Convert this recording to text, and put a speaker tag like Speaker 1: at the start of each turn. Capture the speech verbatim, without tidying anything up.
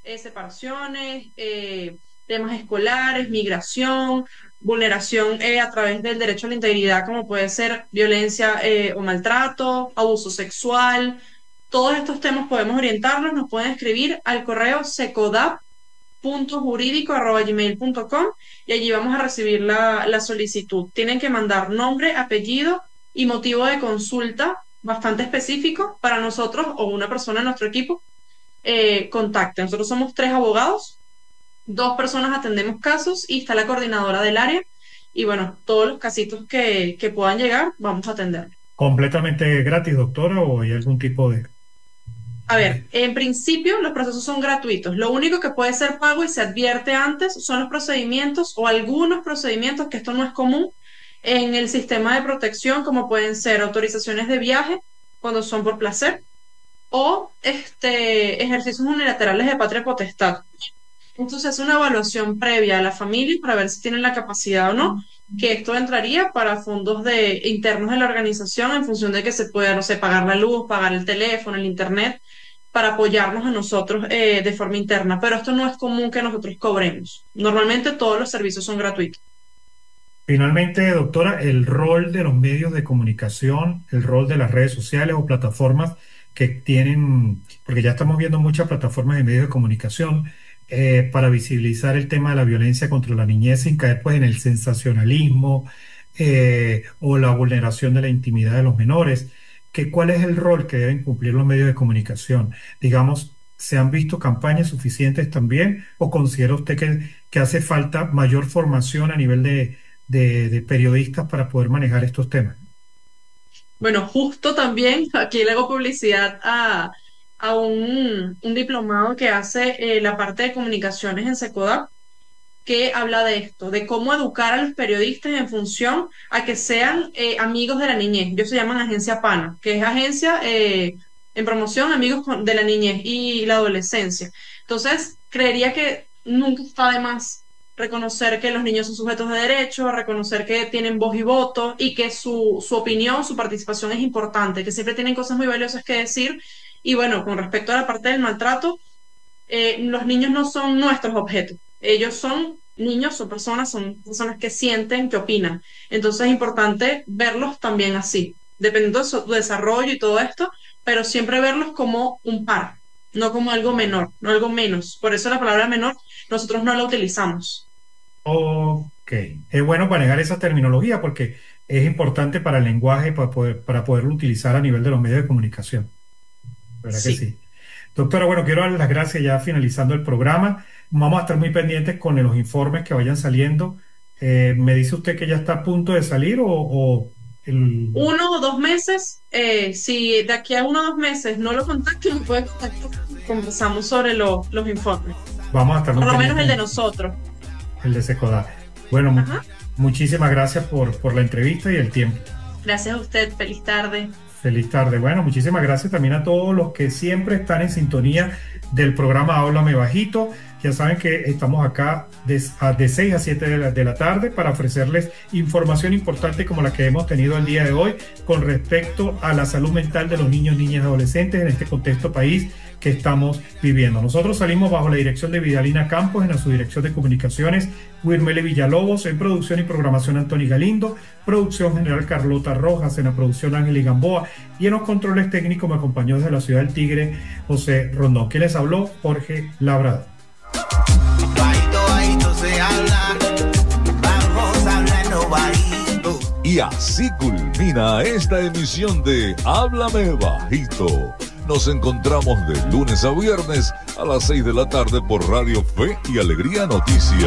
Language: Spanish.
Speaker 1: eh, separaciones, eh, temas escolares, migración, vulneración eh, a través del derecho a la integridad, como puede ser violencia eh, o maltrato, abuso sexual. Todos estos temas podemos orientarlos, nos pueden escribir al correo secodap punto jurídico arroba gmail punto com y allí vamos a recibir la, la solicitud. Tienen que mandar nombre, apellido y motivo de consulta bastante específico para nosotros o una persona en nuestro equipo eh, contacte. Nosotros somos tres abogados, dos personas atendemos casos y está la coordinadora del área y bueno, todos los casitos que, que puedan llegar vamos a atender.
Speaker 2: ¿Completamente gratis, doctora, o hay algún tipo de...
Speaker 1: A ver, en principio los procesos son gratuitos. Lo único que puede ser pago y se advierte antes son los procedimientos o algunos procedimientos, que esto no es común, en el sistema de protección, como pueden ser autorizaciones de viaje cuando son por placer o este, ejercicios unilaterales de patria potestad. Entonces es una evaluación previa a la familia para ver si tienen la capacidad o no, que esto entraría para fondos de, internos de la organización en función de que se pueda, no sé, pagar la luz, pagar el teléfono, el internet, para apoyarnos a nosotros eh, de forma interna. Pero esto no es común que nosotros cobremos. Normalmente todos los servicios son gratuitos.
Speaker 2: Finalmente, doctora, el rol de los medios de comunicación, el rol de las redes sociales o plataformas que tienen, porque ya estamos viendo muchas plataformas de medios de comunicación eh, para visibilizar el tema de la violencia contra la niñez sin caer pues en el sensacionalismo eh, o la vulneración de la intimidad de los menores. Que, ¿cuál es el rol que deben cumplir los medios de comunicación? Digamos, ¿se han visto campañas suficientes también o considera usted que, que hace falta mayor formación a nivel de de, de periodistas para poder manejar estos temas?
Speaker 1: Bueno, justo también aquí le hago publicidad a, a un, un diplomado que hace eh, la parte de comunicaciones en Secodap, que habla de esto, de cómo educar a los periodistas en función a que sean eh, amigos de la niñez. Ellos se llaman Agencia PANA, que es Agencia eh, en Promoción Amigos con- de la Niñez y la Adolescencia. Entonces, creería que nunca está de más reconocer que los niños son sujetos de derecho, reconocer que tienen voz y voto y que su, su opinión, su participación es importante, que siempre tienen cosas muy valiosas que decir. Y bueno, con respecto a la parte del maltrato, eh, los niños no son nuestros objetos. Ellos son niños, son personas, son personas que sienten, que opinan. Entonces es importante verlos también así, dependiendo de su desarrollo y todo esto, pero siempre verlos como un par, no como algo menor, no algo menos. Por eso la palabra menor nosotros no la utilizamos.
Speaker 2: Ok, es bueno manejar esa terminología porque es importante para el lenguaje, para poder, para poderlo utilizar a nivel de los medios de comunicación. ¿Verdad que
Speaker 1: Sí.
Speaker 2: sí? Doctora, bueno, quiero darle las gracias ya finalizando el programa. Vamos a estar muy pendientes con los informes que vayan saliendo. Eh, ¿me dice usted que ya está a punto de salir o, o el...
Speaker 1: Uno o dos meses, eh, si de aquí a uno o dos meses no lo contacto, me puede contactar. Conversamos sobre lo- los informes.
Speaker 2: Vamos a estar muy
Speaker 1: Por lo menos
Speaker 2: pendientes
Speaker 1: el
Speaker 2: en
Speaker 1: de
Speaker 2: eso,
Speaker 1: nosotros.
Speaker 2: el de Secodar? Bueno, mu-
Speaker 1: Ajá.
Speaker 2: muchísimas gracias por, por la entrevista y el tiempo.
Speaker 1: Gracias a usted. Feliz tarde.
Speaker 2: Feliz tarde. Bueno, muchísimas gracias también a todos los que siempre están en sintonía del programa Háblame Bajito. Ya saben que estamos acá de, a- de seis a siete de la, de la tarde para ofrecerles información importante como la que hemos tenido el día de hoy con respecto a la salud mental de los niños, niñas y adolescentes en este contexto país que estamos viviendo. Nosotros salimos bajo la dirección de Vidalina Campos, en la subdirección de comunicaciones Wirmele Villalobos, en producción y programación Antoni Galindo, producción general Carlota Rojas, en la producción Ángel Gamboa y en los controles técnicos me acompañó desde la ciudad del Tigre José Rondón. ¿Quién les habló? Jorge Labrador.
Speaker 3: Bajito, bajito se habla, vamos hablando bajito.
Speaker 4: Y así culmina esta emisión de Háblame Bajito. Nos encontramos de lunes a viernes a las seis de la tarde por Radio Fe y Alegría Noticias.